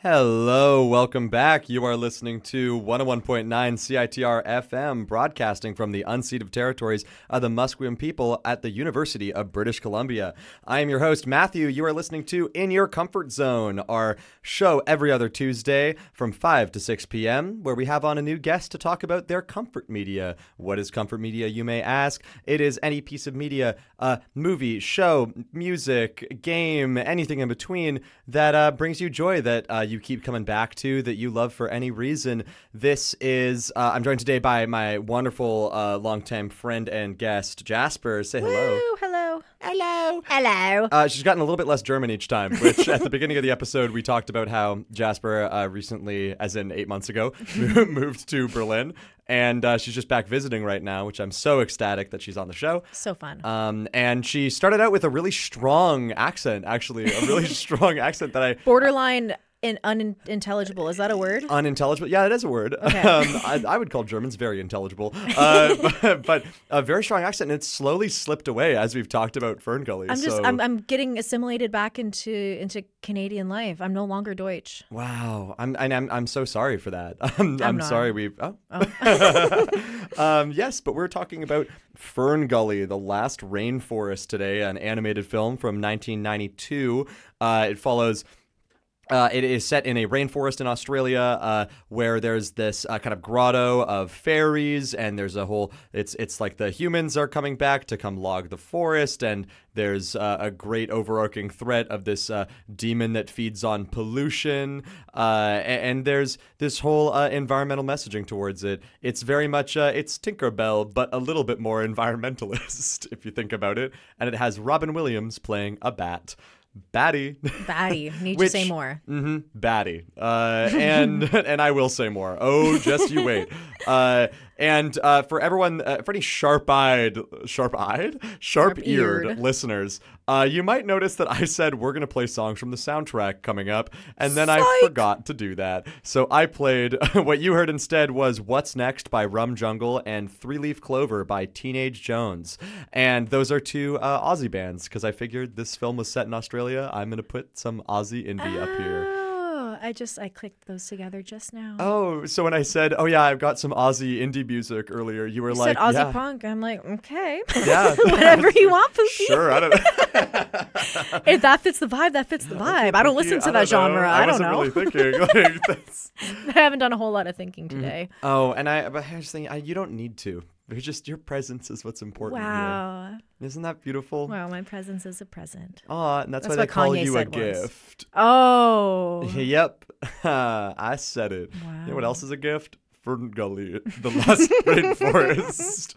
Hello, welcome back. You are listening to 101.9 CITR FM, broadcasting from the unceded territories of the Musqueam people at the University of British Columbia. I am your host, Matthew. You are listening to In Your Comfort Zone, our show every other Tuesday from 5 to 6 p.m., where we have on a new guest to talk about their comfort media. What is comfort media, you may ask? It is any piece of media, movie, show, music, game, anything in between that brings you joy, that you keep coming back to, that you love for any reason. This is, I'm joined today by my wonderful longtime friend and guest, Jasper. Say hello. Woo, hello. Hello. Hello. She's gotten a little bit less German each time, which at the beginning of the episode, we talked about how Jasper recently, as in 8 months ago, moved to Berlin. And she's just back visiting right now, which I'm so ecstatic that she's on the show. So fun. And she started out with a really strong accent, actually. A really strong accent that I... Borderline unintelligible. Is that a word? Unintelligible. Yeah, it is a word. Okay. I would call Germans very intelligible. But a very strong accent, and it's slowly slipped away as we've talked about Fern Gully. I'm getting assimilated back into Canadian life. I'm no longer Deutsch. Wow. I'm so sorry for that. I'm sorry we've... Oh. Yes, but we're talking about Fern Gully, The Last Rainforest today, an animated film from 1992. It follows... it is set in a rainforest in Australia where there's this kind of grotto of fairies, and there's a whole, it's like the humans are coming back to come log the forest, and there's a great overarching threat of this demon that feeds on pollution, and there's this whole environmental messaging towards it. It's very much, it's Tinkerbell, but a little bit more environmentalist, if you think about it, and it has Robin Williams playing a bat. Batty. Need to say more. Batty. And I will say more. Oh, just you wait. And for everyone, for any sharp-eared listeners, you might notice that I said we're going to play songs from the soundtrack coming up, and then I forgot to do that. So I played, what you heard instead was What's Next by Rum Jungle and Three Leaf Clover by Teenage Jones. And those are two Aussie bands, because I figured this film was set in Australia. I'm going to put some Aussie indie up here. I clicked those together just now. Oh, so when I said, oh yeah, I've got some Aussie indie music earlier, you were you like, said Aussie yeah. punk. I'm like, okay. Yeah. Whatever you want, Pookie. Sure, I don't know. If that fits the vibe, that fits the vibe. I don't listen to that genre. I don't know. I wasn't really thinking. I haven't done a whole lot of thinking today. Oh, but here's the thing, you don't need to. There's just your presence is what's important. Wow. Here. Isn't that beautiful? Wow, my presence is a present. Aw, and that's why what they call Kanye you a said was. gift. Oh. Yep. I said it. Wow. You know what else is a gift? Fern Gully, The Last Rainforest.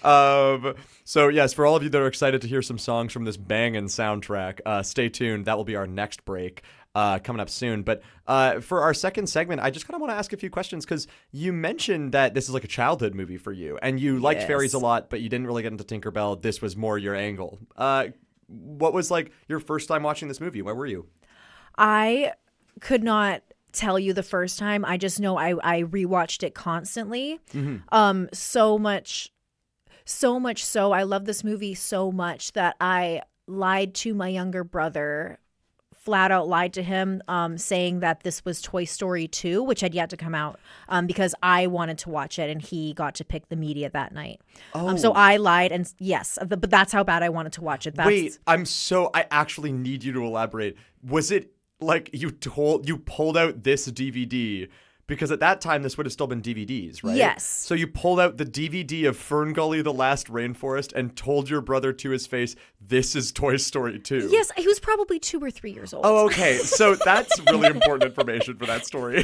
So yes, for all of you that are excited to hear some songs from this banging soundtrack, stay tuned. That will be our next break. Coming up soon. But for our second segment, I just kind of want to ask a few questions, because you mentioned that this is like a childhood movie for you, and you liked fairies a lot, but you didn't really get into Tinkerbell. This was more your angle. What was like your first time watching this movie? Where were you? I could not tell you the first time. I just know I rewatched it constantly. So much so I love this movie so much that I lied to my younger brother, flat out lied to him, saying that this was Toy Story 2, which had yet to come out, because I wanted to watch it and he got to pick the media that night. So I lied, and yes, but that's how bad I wanted to watch it. Wait, I actually need you to elaborate. Was it like you pulled out this DVD? Because at that time, this would have still been DVDs, right? Yes. So you pulled out the DVD of Fern Gully, The Last Rainforest, and told your brother to his face, this is Toy Story 2. Yes, he was probably 2 or 3 years old. Oh, okay. So that's really important information for that story.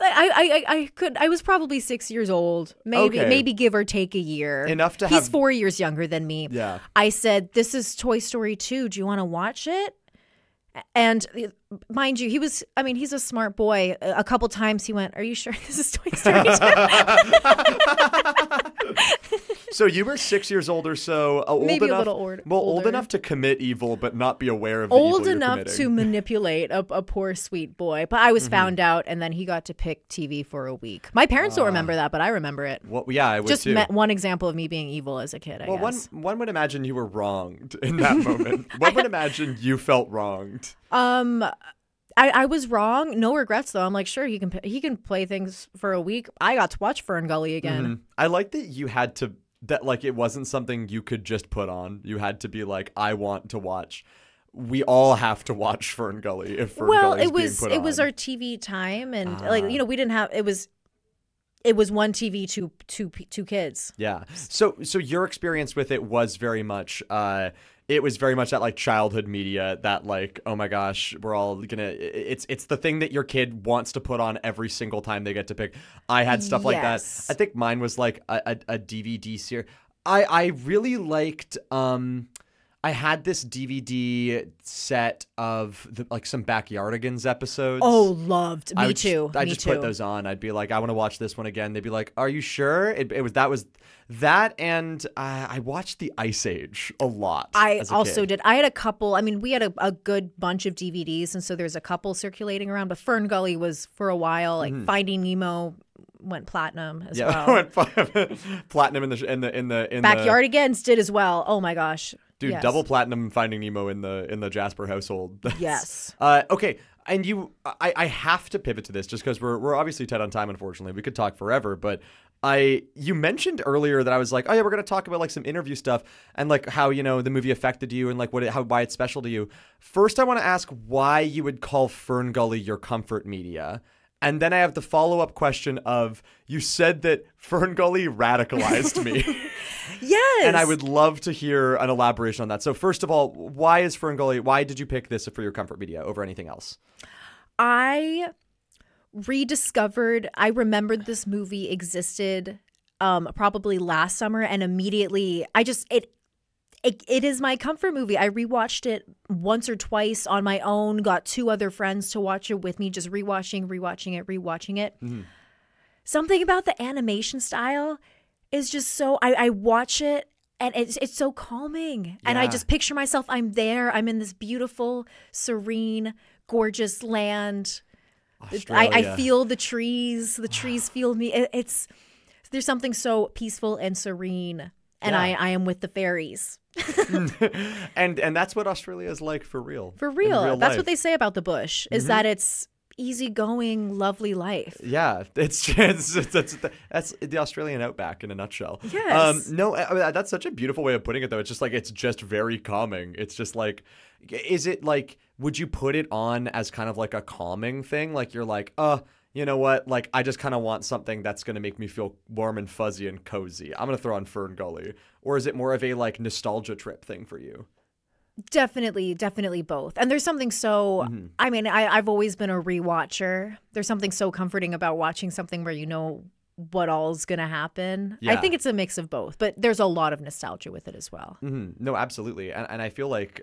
I was probably 6 years old, maybe give or take a year. Enough to He's 4 years younger than me. Yeah. I said, this is Toy Story 2. Do you want to watch it? And mind you, he's a smart boy. A couple times he went, are you sure this is Toy Story 2? So you were 6 years old or so, maybe a little older. Old enough to commit evil, but not be aware of the evil old you're enough committing. to manipulate a poor sweet boy. But I was found out, and then he got to pick TV for a week. My parents don't remember that, but I remember it. Well, yeah, I would just too. One example of me being evil as a kid. I guess. One would imagine you were wronged in that moment. One would imagine you felt wronged. I was wrong. No regrets though. I'm like, sure, he can play things for a week. I got to watch Fern Gully again. I like that you had to, that like it wasn't something you could just put on. You had to be like, I want to watch. We all have to watch Fern Gully if Fern Gully is being put on. It was our TV time, and like we didn't have it was one TV, two kids. Yeah. So your experience with it was very much it was very much that like childhood media that like, oh my gosh, we're all gonna, it's the thing that your kid wants to put on every single time they get to pick. I had stuff like that. I think mine was like a DVD series. I really liked I had this DVD set of like some Backyardigans episodes. Oh, loved. Me too. I just put those on. I'd be like, I want to watch this one again. They'd be like, are you sure? It was that, and I watched The Ice Age a lot. I also did. I had a couple. I mean, we had a good bunch of DVDs, and so there's a couple circulating around. But Fern Gully was for a while. Like Finding Nemo went platinum as well. Went platinum in the Backyardigans did as well. Oh my gosh. Dude, yes. Double platinum Finding Nemo in the Jasper household. Yes. Okay, and I have to pivot to this just because we're obviously tight on time. Unfortunately, we could talk forever, but you mentioned earlier that I was like, oh yeah, we're gonna talk about like some interview stuff and like how the movie affected you and like why it's special to you. First, I want to ask why you would call Fern Gully your comfort media. And then I have the follow-up question of, you said that Fern Gully radicalized me. Yes. And I would love to hear an elaboration on that. So first of all, why did you pick this for your comfort media over anything else? I remembered this movie existed probably last summer, and immediately it is my comfort movie. I rewatched it once or twice on my own, got two other friends to watch it with me, just rewatching it. Mm-hmm. Something about the animation style is just so, I watch it and it's so calming. Yeah. And I just picture myself, I'm there, I'm in this beautiful, serene, gorgeous land. I feel the trees feel me. There's something so peaceful and serene. And I am with the fairies. and that's what Australia is like for real. For real. That's life. What they say about the bush, is that it's easygoing, lovely life. Yeah, that's the Australian outback in a nutshell. Yes. No, that's such a beautiful way of putting it, though. It's just like, it's just very calming. It's just like, is it like, would you put it on as kind of like a calming thing? Like you're like, you know what? Like, I just kind of want something that's going to make me feel warm and fuzzy and cozy. I'm going to throw on Fern Gully. Or is it more of a like nostalgia trip thing for you? Definitely both. And there's something so, I mean, I've always been a rewatcher. There's something so comforting about watching something where you know what all's going to happen. Yeah. I think it's a mix of both, but there's a lot of nostalgia with it as well. Mm-hmm. No, absolutely. And I feel like,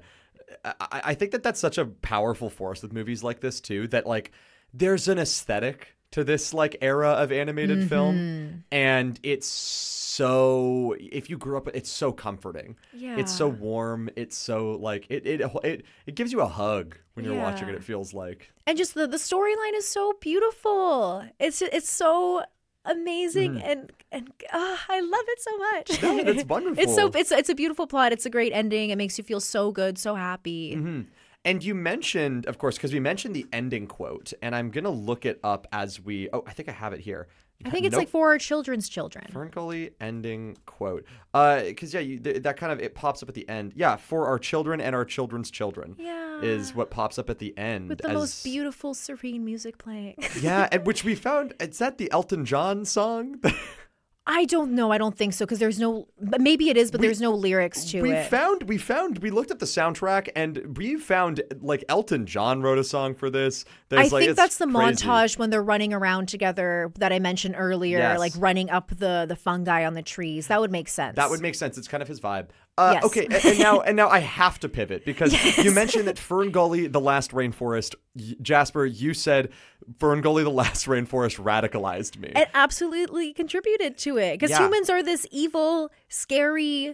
I think that's such a powerful force with movies like this too, that like, there's an aesthetic to this like era of animated film, and it's so, if you grew up, it's so comforting. Yeah, it's so warm. It's so like it gives you a hug when you're watching it. It feels like, and just the storyline is so beautiful. It's so amazing, and I love it so much. No, it's wonderful. It's a beautiful plot. It's a great ending. It makes you feel so good, so happy. Mm-hmm. And you mentioned, of course, because we mentioned the ending quote, and I'm going to look it up as we... Oh, I think I have it here. I think it's like for our children's children. Fern Gully ending quote. Because, that kind of, it pops up at the end. Yeah, for our children and our children's children is what pops up at the end. With the most beautiful, serene music playing. Yeah, and which we found, is that the Elton John song? I don't know. I don't think so, because there's no. Maybe it is, but there's no lyrics to it. We looked at the soundtrack and we found like Elton John wrote a song for this. I think that's the montage when they're running around together that I mentioned earlier, like running up the fungi on the trees. That would make sense. It's kind of his vibe. Yes. Okay, and now I have to pivot because you mentioned that Fern Gully, The Last Rainforest. Jasper, you said Fern Gully, The Last Rainforest radicalized me. It absolutely contributed to it, because humans are this evil, scary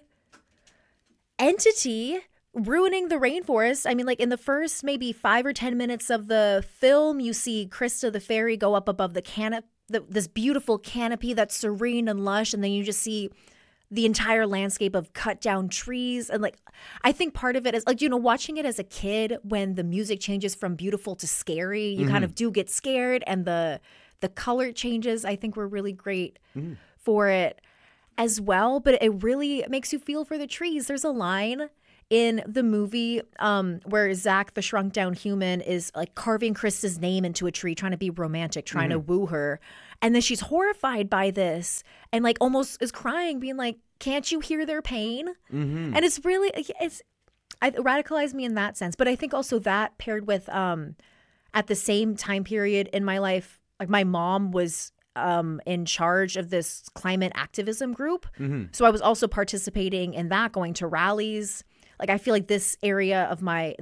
entity ruining the rainforest. I mean, like in the first maybe 5 or 10 minutes of the film, you see Krista the fairy go up above the canopy, this beautiful canopy that's serene and lush, and then you just see the entire landscape of cut down trees. And like, I think part of it is like, you know, watching it as a kid when the music changes from beautiful to scary, you kind of do get scared, and the color changes, I think, were really great for it as well. But it really makes you feel for the trees. There's a line in the movie where Zach, the shrunk down human, is like carving Krista's name into a tree, trying to be romantic, trying to woo her. And then she's horrified by this and like almost is crying, being like, can't you hear their pain? And it's really, it radicalized me in that sense. But I think also that paired with at the same time period in my life, like my mom was in charge of this climate activism group. So I was also participating in that, going to rallies. Like, I feel like this era of my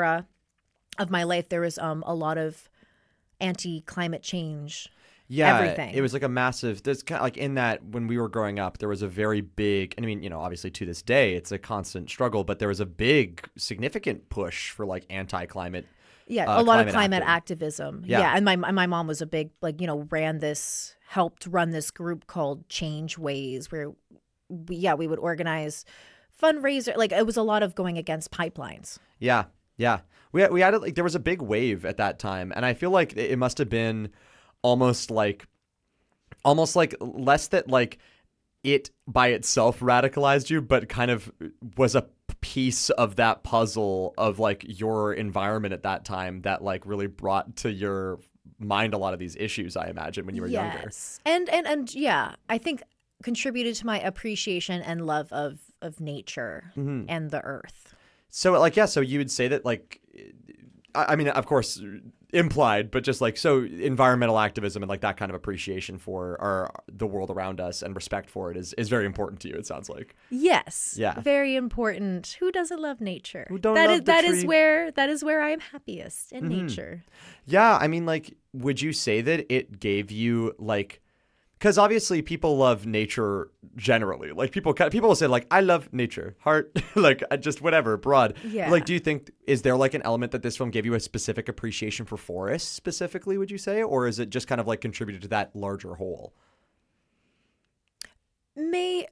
life, there was a lot of anti-climate change. Yeah, everything. It was like a massive. There's kind of like in that when we were growing up, there was a very big. I mean, you know, obviously to this day, it's a constant struggle, but there was a big, significant push for like anti-climate. Yeah, a lot of climate activism. Yeah, and my mom was a big, like, you know, helped run this group called Change Ways, where we would organize fundraiser. Like, it was a lot of going against pipelines. Yeah. We had like there was a big wave at that time, and I feel like it must have been almost like less that like it by itself radicalized you, but kind of was a piece of that puzzle of like your environment at that time that like really brought to your mind a lot of these issues, I imagine, when you were younger. Yes. And yeah, I think contributed to my appreciation and love of nature and the earth. So like, yeah, so you would say that like, I mean, of course, implied, but just like, so environmental activism and like that kind of appreciation for the world around us and respect for it is very important to you, it sounds like. Yes. Yeah. Very important. Who doesn't love nature? Who don't love the tree? That is where I am happiest, in nature. Yeah, I mean, like, would you say that it gave you like, because obviously people love nature generally. Like people will say like, I love nature, heart, like just whatever, broad. Yeah. Like, do you think, is there like an element that this film gave you a specific appreciation for forests specifically, would you say? Or is it just kind of like contributed to that larger whole? Maybe.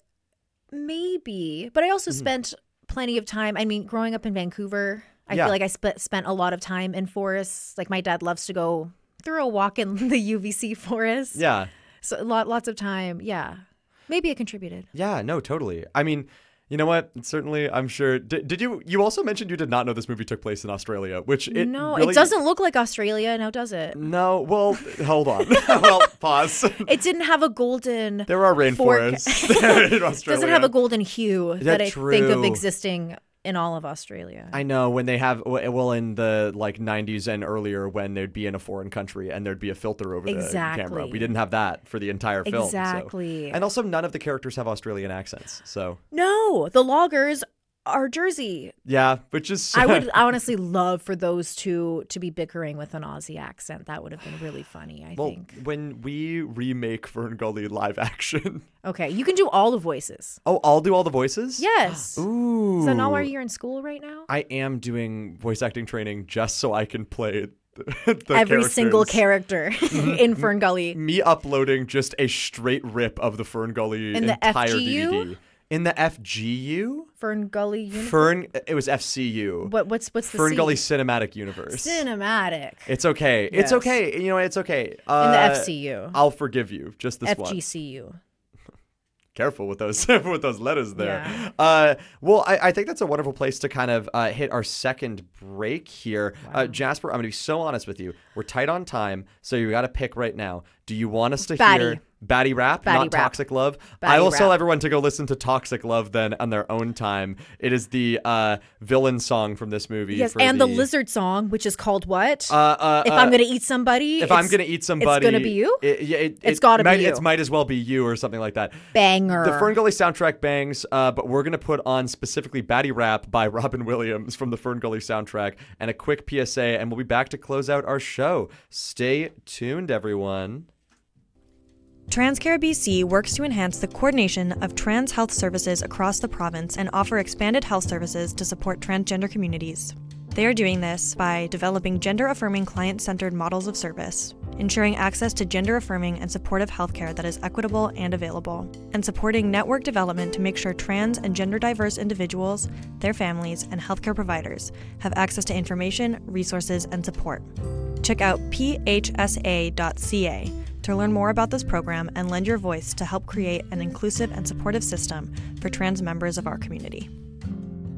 But I also spent plenty of time. I mean, growing up in Vancouver, I feel like I spent a lot of time in forests. Like, my dad loves to go through a walk in the UVC forest. Yeah. So lots of time. Yeah. Maybe it contributed. Yeah, no, totally. I mean, you know what? Certainly, I'm sure. Did you also mentioned you did not know this movie took place in Australia, which it really, it doesn't look like Australia now, does it? No. Well, hold on. Well, pause. It didn't have a golden. There are rainforests there in Australia. It doesn't have a golden hue that I true? think of existing in all of Australia. I know, when they have, well, in the like 90s and earlier, when they'd be in a foreign country and there'd be a filter over the camera. We didn't have that for the entire film. Exactly. So. And also, none of the characters have Australian accents. So no, the loggers are Jersey. Yeah, which is... I would honestly love for those two to be bickering with an Aussie accent. That would have been really funny, I think. When we remake Fern Gully live action... Okay, you can do all the voices. Oh, I'll do all the voices? Yes. Ooh. Is that not why you're in school right now? I am doing voice acting training just so I can play every single character in Fern Gully. Me uploading just a straight rip of the Fern Gully in the entire FGU? DVD. In the FGU? Fern Gully Universe? It was FCU. What's the Fern Gully Cinematic Universe. Cinematic. It's okay. Yes. It's okay. You know, it's okay. In the FCU. I'll forgive you. Just this one. FGCU. Careful with those with those letters there. Yeah. Well, I think that's a wonderful place to kind of hit our second break here. Wow. Jasper, I'm going to be so honest with you. We're tight on time, so you got to pick right now. Do you want us to Batty. hear Batty Rap, Batty not Rap. Toxic Love? Batty I will tell Rap. everyone to go listen to Toxic Love then on their own time. It is the villain song from this movie. Yes, for and the lizard song, which is called what? If I'm If I'm going to eat somebody. If I'm going to eat somebody. It's going to be you? It's gotta be you. It might as well be you or something like that. Banger. The Fern Gully soundtrack bangs, but we're going to put on specifically Batty Rap by Robin Williams from the Fern Gully soundtrack and a quick PSA, and we'll be back to close out our show. Stay tuned, everyone. TransCare BC works to enhance the coordination of trans health services across the province and offer expanded health services to support transgender communities. They are doing this by developing gender-affirming client-centered models of service, ensuring access to gender-affirming and supportive healthcare that is equitable and available, and supporting network development to make sure trans and gender-diverse individuals, their families, and healthcare providers have access to information, resources, and support. Check out phsa.ca to learn more about this program and lend your voice to help create an inclusive and supportive system for trans members of our community.